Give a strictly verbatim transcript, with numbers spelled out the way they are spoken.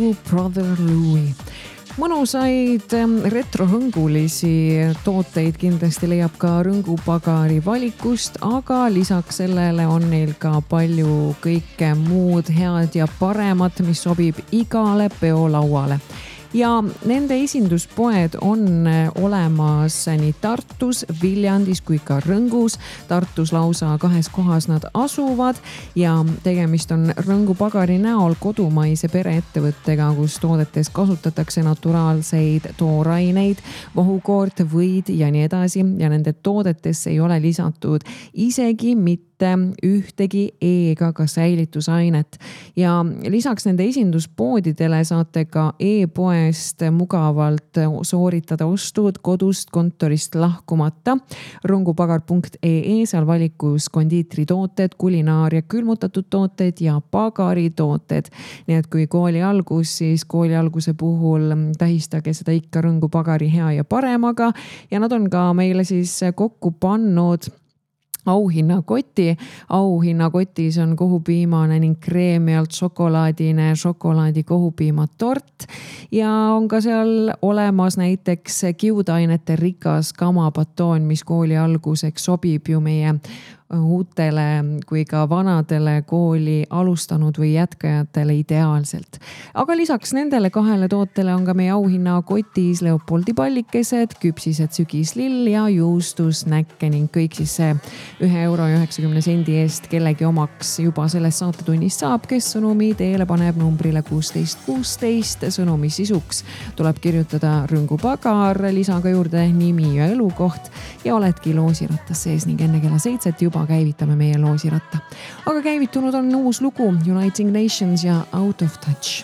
Brother Louie. Mõnusaid retrohõngulisi tooteid kindlasti leiab ka rõngupagari valikust, aga lisaks sellele on neil ka palju kõike muud head ja paremat, mis sobib igale peolauale. Ja nende esinduspoed on olemas nii Tartus, Viljandis kui ka Rõngus. Tartus lausa kahes kohas nad asuvad ja tegemist on rõngupagari näol kodumaise pereettevõttega, kus toodetes kasutatakse naturaalseid tooraineid, vahukoort, võid ja nii edasi ja nende toodetesse ei ole lisatud isegi mitte ühtegi E-ga ka säilitusainet. Ja lisaks nende esinduspoodidele saate ka E-poest mugavalt sooritada ostud kodust kontorist lahkumata. rõngupagar punkt ee, seal valikus kondiitritooted, kulinaaria külmutatud tooted ja pagaritooted. Nii et kui kooli algus, siis kooli alguse puhul tähistage seda ikka rõngupagari hea ja paremaga ja nad on ka meile siis kokku pannud auhinnakoti. Auhinnakotis on kohupiimane ning kreemialt šokolaadine šokolaadi kohupiimatort ja on ka seal olemas näiteks kiudainete rikas kamapatoon, mis kooli alguseks sobib ju meie uutele kui ka vanadele kooli alustanud või jätkajatele ideaalselt. Aga lisaks nendele kahele tootele on ka meie auhinnakotis Leopoldi pallikesed, küpsised sügislill ja juustusnäkke ning kõik siis see ühe euro ja üheksakümne sendi eest kellegi omaks juba selles saatetunnis saab, kes sõnumi teele paneb numbrile kuusteist kuusteist. Sõnumi sisuks tuleb kirjutada rõngupagar, lisaga juurde nimi ja elukoht ja oledki loosirattas sees ning enne kella seitset juba käivitame meie loosiratta. Aga käivitunud on uus lugu Uniting Nations ja Out of Touch.